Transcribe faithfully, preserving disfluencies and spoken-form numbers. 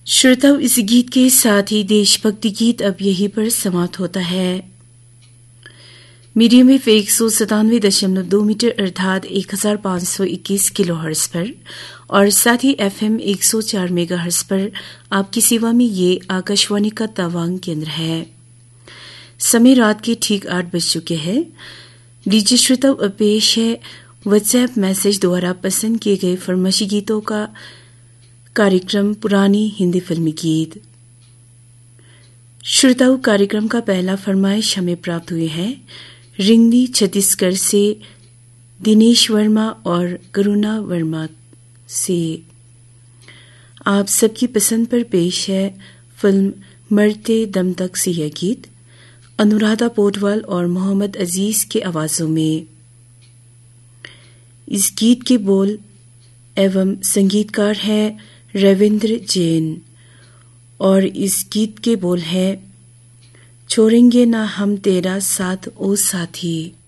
श्रोताओं, इस गीत के साथ ही देशभक्ति गीत अब यहीं पर समाप्त होता है। मीडियम वेव एक सौ सतानवे दशमलव दो मीटर अर्थात एक हजार पाँच सौ इक्कीस किलो हर्ट्ज पर और साथ ही एफएम एक सौ चार मेगा हर्ट्ज पर आपकी सेवा में ये आकाशवाणी का तवांग केंद्र है। समय रात के ठीक आठ बज चुके हैं। लीजिए श्रोताओं, अब पेश है व्हाट्सएप मैसेज द्वारा पसंद किए गए फरमाइशी गीतों का कार्यक्रम पुरानी हिंदी फिल्मी गीत। श्रोताओं, कार्यक्रम का पहला फरमाइश हमें प्राप्त हुई है रिंगनी छत्तीसगढ़ से दिनेश वर्मा और करुणा वर्मा से। आप सबकी पसंद पर पेश है फिल्म मरते दम तक से यह गीत अनुराधा पोटवाल और मोहम्मद अजीज के आवाजों में। इस गीत के बोल एवं संगीतकार है रविंद्र जैन और इस गीत के बोल है छोड़ेंगे ना हम तेरा साथ ओ साथी।